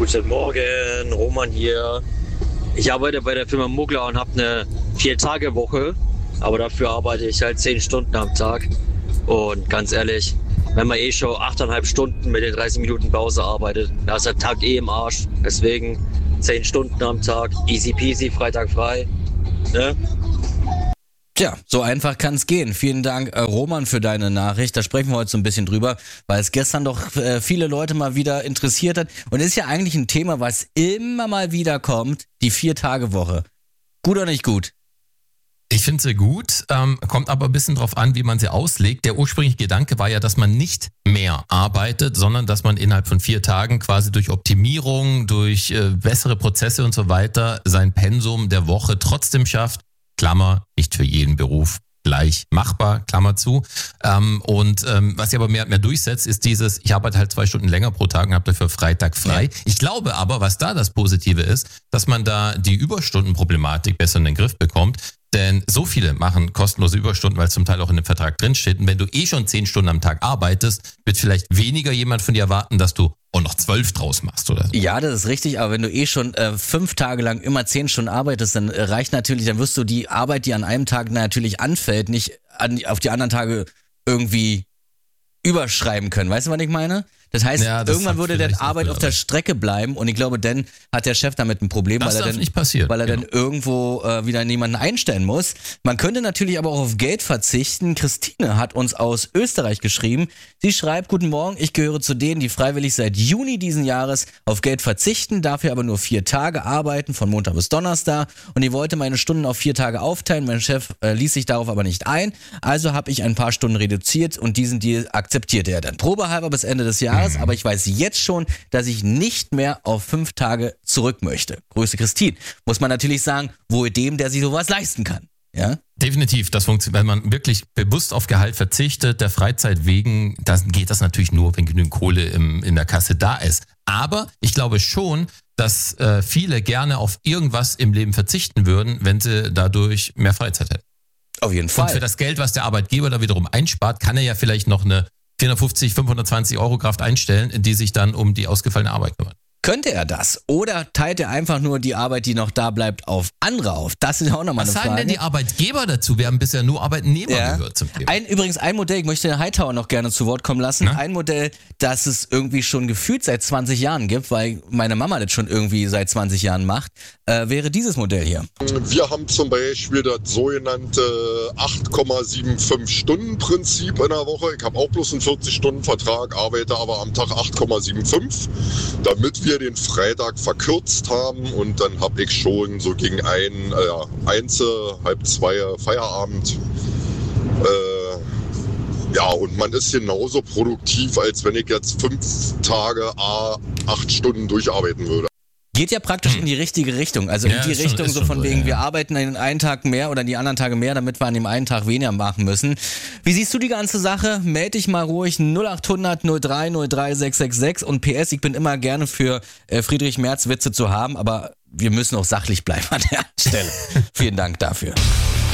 Guten Morgen, Roman hier. Ich arbeite bei der Firma Muggler und habe eine 4-Tage-Woche, aber dafür arbeite ich halt 10 Stunden am Tag. Und ganz ehrlich, wenn man schon 8,5 Stunden mit den 30 Minuten Pause arbeitet, da ist der Tag im Arsch. Deswegen 10 Stunden am Tag, easy peasy, Freitag frei. Ne? Tja, so einfach kann es gehen. Vielen Dank, Roman, für deine Nachricht. Da sprechen wir heute so ein bisschen drüber, weil es gestern doch viele Leute mal wieder interessiert hat. Und es ist ja eigentlich ein Thema, was immer mal wieder kommt, die 4-Tage-Woche. Gut oder nicht gut? Ich finde sie gut, kommt aber ein bisschen drauf an, wie man sie auslegt. Der ursprüngliche Gedanke war ja, dass man nicht mehr arbeitet, sondern dass man innerhalb von 4 Tagen quasi durch Optimierung, durch bessere Prozesse und so weiter sein Pensum der Woche trotzdem schafft. Klammer, nicht für jeden Beruf gleich machbar, Klammer zu. Was sich aber mehr durchsetzt, ist dieses, ich arbeite halt 2 Stunden länger pro Tag und habe dafür Freitag frei. Ja. Ich glaube aber, was da das Positive ist, dass man da die Überstundenproblematik besser in den Griff bekommt. Denn so viele machen kostenlose Überstunden, weil es zum Teil auch in dem Vertrag drinsteht. Und wenn du schon 10 Stunden am Tag arbeitest, wird vielleicht weniger jemand von dir erwarten, dass du auch noch 12 draus machst, oder? Ja, das ist richtig, aber wenn du schon 5 Tage lang immer 10 Stunden arbeitest, dann reicht natürlich, dann wirst du die Arbeit, die an einem Tag natürlich anfällt, nicht auf die anderen Tage irgendwie überschreiben können. Weißt du, was ich meine? Das heißt, irgendwann würde der Arbeit auf der Strecke bleiben und ich glaube, dann hat der Chef damit ein Problem, weil er dann irgendwo wieder jemanden einstellen muss. Man könnte natürlich aber auch auf Geld verzichten. Christine hat uns aus Österreich geschrieben. Sie schreibt, guten Morgen, ich gehöre zu denen, die freiwillig seit Juni diesen Jahres auf Geld verzichten, dafür aber nur 4 Tage arbeiten, von Montag bis Donnerstag. Und ich wollte meine Stunden auf 4 Tage aufteilen. Mein Chef ließ sich darauf aber nicht ein. Also habe ich ein paar Stunden reduziert und diesen Deal akzeptierte er dann probehalber bis Ende des Jahres. Aber ich weiß jetzt schon, dass ich nicht mehr auf 5 Tage zurück möchte. Grüße Christine. Muss man natürlich sagen, wohl dem, der sich sowas leisten kann. Ja? Definitiv, das funktioniert, wenn man wirklich bewusst auf Gehalt verzichtet, der Freizeit wegen, dann geht das natürlich nur, wenn genügend Kohle in der Kasse da ist. Aber ich glaube schon, dass viele gerne auf irgendwas im Leben verzichten würden, wenn sie dadurch mehr Freizeit hätten. Auf jeden Fall. Und für das Geld, was der Arbeitgeber da wiederum einspart, kann er ja vielleicht noch eine 450, 520 Euro Kraft einstellen, die sich dann um die ausgefallene Arbeit kümmert. Könnte er das? Oder teilt er einfach nur die Arbeit, die noch da bleibt, auf andere auf? Das ist auch nochmal eine Frage. Was sagen denn die Arbeitgeber dazu? Wir haben bisher nur Arbeitnehmer gehört zum Thema. Übrigens ein Modell, ich möchte den Hightower noch gerne zu Wort kommen lassen. Ein Modell, das es irgendwie schon gefühlt seit 20 Jahren gibt, weil meine Mama das schon irgendwie seit 20 Jahren macht, wäre dieses Modell hier. Wir haben zum Beispiel das sogenannte 8,75 Stunden Prinzip in der Woche. Ich habe auch bloß einen 40-Stunden-Vertrag, arbeite aber am Tag 8,75, damit wir den Freitag verkürzt haben und dann habe ich schon so gegen 1, halb 2 Feierabend. Und man ist genauso produktiv, als wenn ich jetzt 5 Tage 8 Stunden durcharbeiten würde. Geht ja praktisch in die richtige Richtung. Also in die Richtung so von wegen, wir arbeiten einen Tag mehr oder die anderen Tage mehr, damit wir an dem einen Tag weniger machen müssen. Wie siehst du die ganze Sache? Meld dich mal ruhig 0800 03 03 666 und PS, ich bin immer gerne für Friedrich Merz Witze zu haben, aber wir müssen auch sachlich bleiben an der Stelle. Vielen Dank dafür.